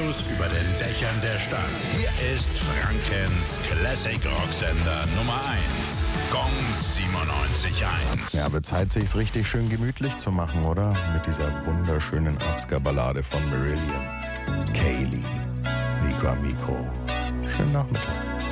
Radios über den Dächern der Stadt. Hier ist Frankens Classic Rocksender Nummer 1. Gong 97.1. Ja, wird Zeit, sich's richtig schön gemütlich zu machen, oder? Mit dieser wunderschönen 80er-Ballade von Marillion. Kaylee, Nico Amico. Schönen Nachmittag.